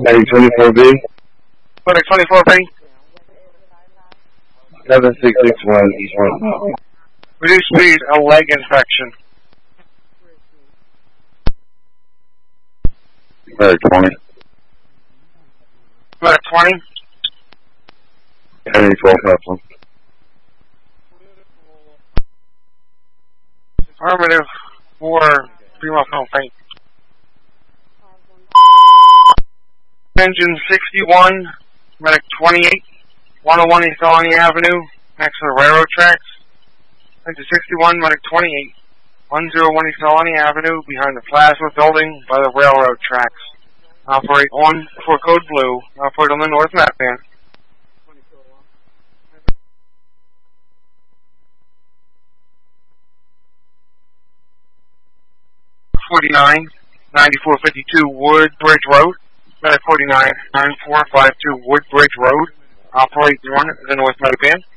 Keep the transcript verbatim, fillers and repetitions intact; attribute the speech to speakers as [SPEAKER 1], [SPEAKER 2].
[SPEAKER 1] Medic twenty-four B.
[SPEAKER 2] Medic twenty-four B.
[SPEAKER 1] seven six six one East one.
[SPEAKER 2] Reduced speed, a leg infection.
[SPEAKER 1] Medic twenty.
[SPEAKER 2] Medic twenty.
[SPEAKER 1] Heading twelve Heflin.
[SPEAKER 2] Affirmative for female film faint. Engine sixty-one, Medic twenty-eight, one oh one East Alani Avenue, next to the railroad tracks. Engine sixty-one, Medic twenty-eight, one oh one East Alani Avenue, behind the Plasma Building by the railroad tracks. Operate on for code blue. Operate on the north map band. forty-nine, ninety-four fifty-two Woodbridge Road. Medic forty-nine, nine four five two Woodbridge Road. Operate on the north map band.